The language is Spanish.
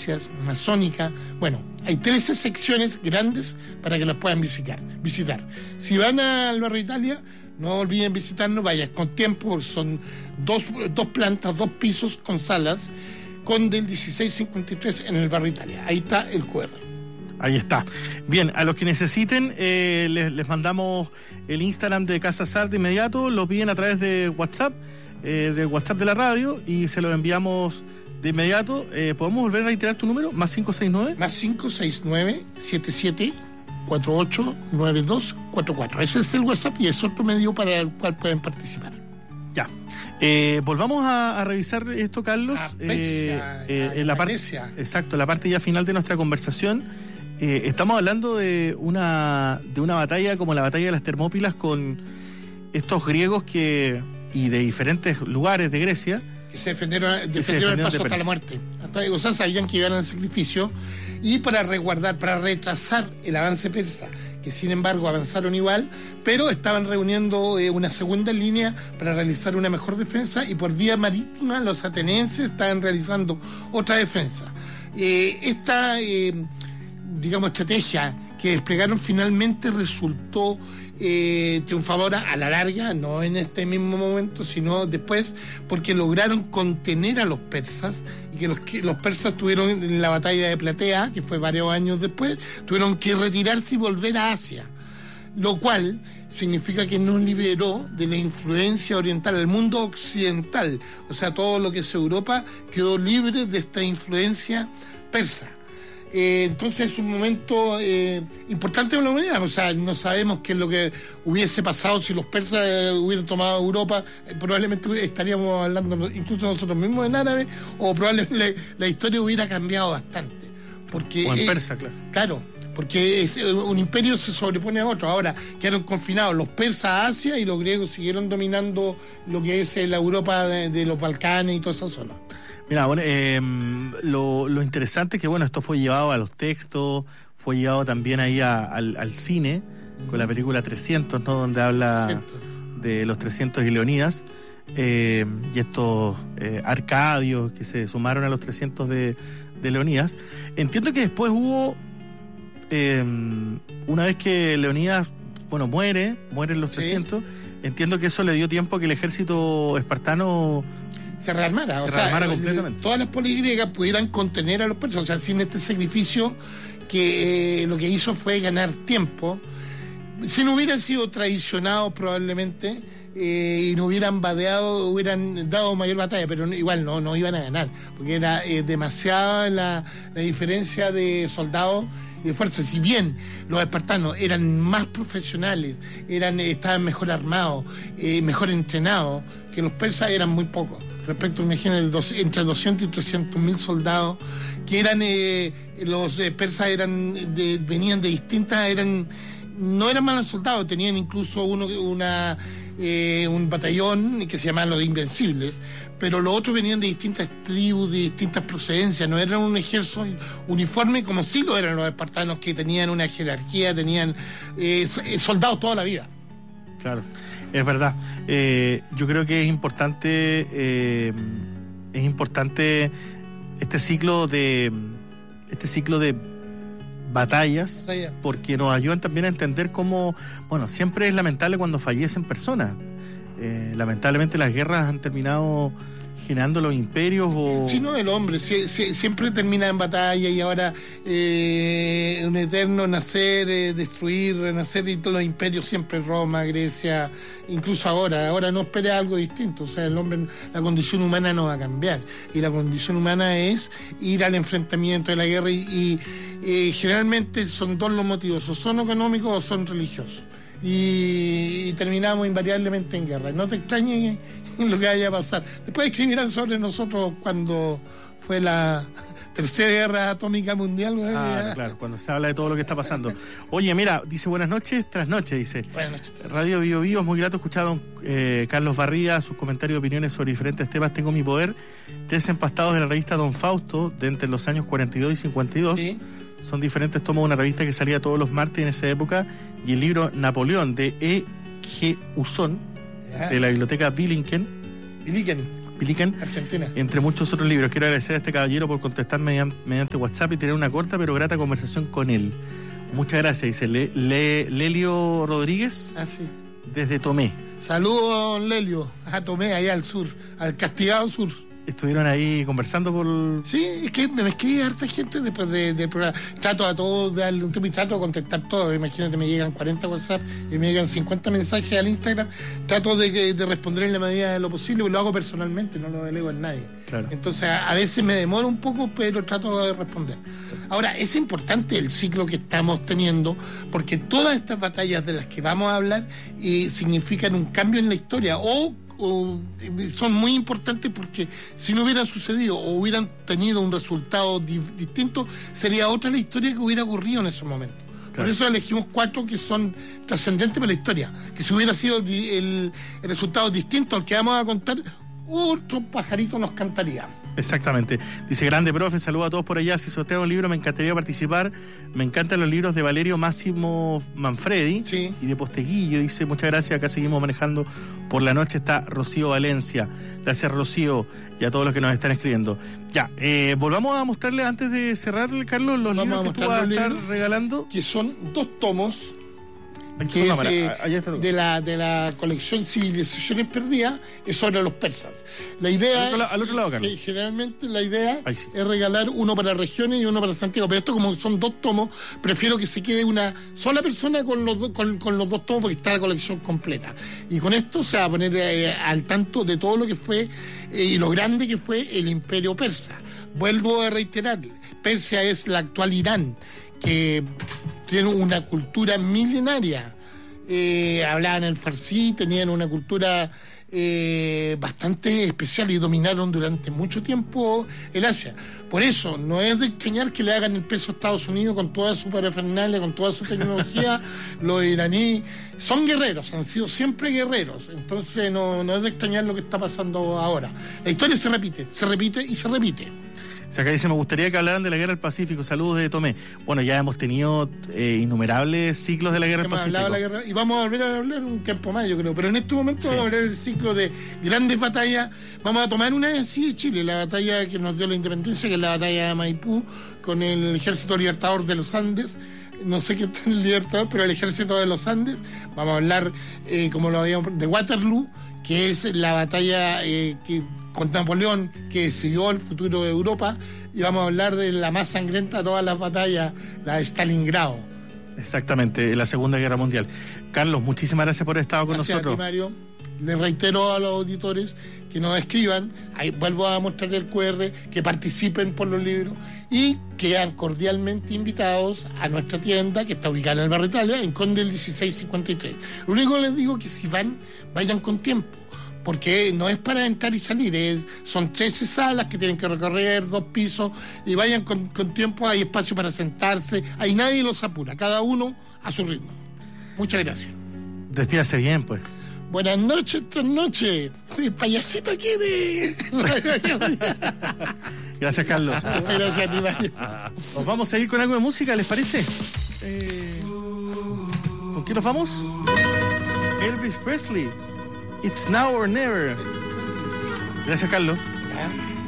iglesias, masónica. Bueno, hay 13 secciones grandes para que las puedan visitar. Si van al barrio Italia, no olviden visitarnos, vayan con tiempo, son dos plantas, 2 pisos con salas, con del 1653 en el barrio Italia. Ahí está el QR. Ahí está. Bien, a los que necesiten, les mandamos el Instagram de Casa Sar de inmediato, lo piden a través de WhatsApp, del WhatsApp de la radio, y se lo enviamos de inmediato. ¿Podemos volver a reiterar tu número? ¿Más 569? Más 569-7748-9244. Ese es el WhatsApp y es otro medio para el cual pueden participar. Ya. Volvamos a revisar esto, Carlos. En la parte, exacto, la parte ya final de nuestra conversación. Estamos hablando de una batalla como la batalla de las Termópilas con estos griegos y de diferentes lugares de Grecia que se defendieron el paso hasta la muerte. O sea, sabían que iban al sacrificio, y para retrasar el avance persa, que sin embargo avanzaron igual, pero estaban reuniendo una segunda línea para realizar una mejor defensa, y por vía marítima los atenienses estaban realizando otra defensa. Esta estrategia que desplegaron finalmente resultó triunfadora a la larga, no en este mismo momento, sino después, porque lograron contener a los persas, y que los persas tuvieron, en la batalla de Platea, que fue varios años después, tuvieron que retirarse y volver a Asia, lo cual significa que nos liberó de la influencia oriental. El mundo occidental, o sea, todo lo que es Europa, quedó libre de esta influencia persa. Entonces es un momento importante para la humanidad. O sea, no sabemos qué es lo que hubiese pasado si los persas hubieran tomado Europa. Probablemente estaríamos hablando incluso nosotros mismos en árabe, o probablemente la historia hubiera cambiado bastante. Porque, o en persa, claro. Claro, porque un imperio se sobrepone a otro. Ahora quedaron confinados los persas a Asia, y los griegos siguieron dominando lo que es la Europa de los Balcanes y toda esa zona. Mira, bueno, lo interesante es que, bueno, esto fue llevado a los textos, fue llevado también ahí al cine, con la película 300, ¿no? Donde habla de los 300 y Leonidas, y estos arcadios que se sumaron a los 300 de Leonidas. Entiendo que después hubo, una vez que Leonidas, mueren los 300, entiendo que eso le dio tiempo a que el ejército espartano se rearmara completamente. Todas las polis griegas pudieran contener a los persas. O sea, sin este sacrificio, que lo que hizo fue ganar tiempo. Si no hubieran sido traicionados probablemente, y no hubieran hubieran dado mayor batalla, pero igual no iban a ganar, porque era demasiada la diferencia de soldados y de fuerza. Si bien los espartanos eran más profesionales, estaban mejor armados, mejor entrenados, que los persas, eran muy pocos. Respecto, imagínense, entre 200 y 300 mil soldados, que los persas venían de distintas, no eran malos soldados, tenían incluso un batallón que se llamaban los Invencibles, pero los otros venían de distintas tribus, de distintas procedencias, no eran un ejército uniforme como sí lo eran los espartanos, que tenían una jerarquía, tenían soldados toda la vida. Claro. Es verdad. Yo creo que es importante este ciclo de batallas, porque nos ayudan también a entender cómo, siempre es lamentable cuando fallecen personas. Lamentablemente las guerras han terminado generando los imperios Sí, no, el hombre siempre termina en batalla, y ahora un eterno nacer, destruir, renacer, y todos los imperios siempre, Roma, Grecia, incluso ahora no espere algo distinto. O sea, el hombre, la condición humana no va a cambiar, y la condición humana es ir al enfrentamiento de la guerra, y generalmente son dos los motivos: o son económicos o son religiosos, y terminamos invariablemente en guerra. No te extrañes lo que vaya a pasar. Después escribirán sobre nosotros cuando fue la tercera guerra atómica mundial. Claro, cuando se habla de todo lo que está pasando. Oye, mira, dice buenas noches, tras noche, dice. Buenas noches. Radio Bio Bio, es muy grato escuchar a don Carlos Barría, sus comentarios y opiniones sobre diferentes temas. Tengo mi poder. 3 empastados de la revista Don Fausto, de entre los años 42 y 52. ¿Sí? Son diferentes tomos de una revista que salía todos los martes en esa época, y el libro Napoleón de E.G. Usón, de la biblioteca Billiken. Pilican, Argentina. entre muchos otros libros. Quiero agradecer a este caballero por contestar mediante WhatsApp y tener una corta pero grata conversación con él. Muchas gracias, dice Lelio Rodríguez. Ah, sí. Desde Tomé. Saludos, Lelio, a Tomé, allá al sur, al castigado sur. Estuvieron ahí conversando por... Sí, es que me escribe harta gente después del programa. Trato a todos de darle un tiempo y trato de contestar todo. Imagínate, me llegan 40 WhatsApp y me llegan 50 mensajes al Instagram. Trato de responder en la medida de lo posible, porque lo hago personalmente, no lo delego en nadie. Claro. Entonces, a veces me demoro un poco, pero trato de responder. Ahora, es importante el ciclo que estamos teniendo, porque todas estas batallas de las que vamos a hablar significan un cambio en la historia o son muy importantes, porque si no hubieran sucedido o hubieran tenido un resultado distinto, sería otra la historia que hubiera ocurrido en esos momentos. Claro. Por eso elegimos 4 que son trascendentes para la historia, que si hubiera sido el resultado distinto al que vamos a contar, otro pajarito nos cantaría. Exactamente. Dice, grande profe, saludo a todos por allá. Si sortea un libro me encantaría participar. Me encantan los libros de Valerio Máximo Manfredi, sí, y de Posteguillo. Dice, muchas gracias, acá seguimos manejando por la noche. Está Rocío Valencia. Gracias, Rocío, y a todos los que nos están escribiendo. Ya, volvamos a mostrarles, antes de cerrar, Carlos, los libros que tú vas a estar regalando. Que son 2 tomos. Que es, de la colección Civilizaciones Perdidas, es sobre los persas. La idea al otro lado, Carlos. Generalmente la idea sí, es regalar uno para regiones y uno para Santiago, pero esto, como son 2 tomos, prefiero que se quede una sola persona con los 2 tomos, porque está la colección completa. Y con esto se va a poner al tanto de todo lo que fue y lo grande que fue el imperio persa. Vuelvo a reiterar, Persia es la actual Irán, que tienen una cultura milenaria. Hablaban el farsí, tenían una cultura bastante especial y dominaron durante mucho tiempo el Asia. Por eso, no es de extrañar que le hagan el peso a Estados Unidos con toda su parafernalia, con toda su tecnología. Los iraníes son guerreros, han sido siempre guerreros. Entonces, no es de extrañar lo que está pasando ahora. La historia se repite y se repite. O sea, acá dice, me gustaría que hablaran de la Guerra del Pacífico. Saludos de Tomé. Bueno, ya hemos tenido innumerables ciclos de la Guerra del Pacífico. Y vamos a volver a hablar un tiempo más, yo creo. Pero en este momento vamos a hablar del ciclo de grandes batallas. Vamos a tomar una de así de Chile, la batalla que nos dio la independencia, que es la batalla de Maipú, con el Ejército Libertador de los Andes. No sé qué está el Libertador, pero el Ejército de los Andes. Vamos a hablar, como lo habíamos, de Waterloo, que es la batalla con Napoleón, que decidió el futuro de Europa, y vamos a hablar de la más sangrienta de todas las batallas, la de Stalingrado. Exactamente, la Segunda Guerra Mundial. Carlos, muchísimas gracias por haber estado con nosotros. Gracias a ti, Mario. Les reitero a los auditores que nos escriban, ahí vuelvo a mostrar el QR, que participen por los libros y quedan cordialmente invitados a nuestra tienda, que está ubicada en el barrio Italia, en Conde el 1653. Lo único que les digo es que si vayan con tiempo, porque no es para entrar y salir, son 13 salas que tienen que recorrer, 2 pisos, y vayan con tiempo, hay espacio para sentarse, ahí nadie los apura, cada uno a su ritmo. Muchas gracias. Despídase bien, pues. Buenas noches, trasnoche. El payasito aquí de... Gracias, Carlos. Gracias a ti, Mario. Nos vamos a ir con algo de música, ¿les parece? ¿Con quién nos vamos? Elvis Presley. It's now or never. Gracias, Carlos.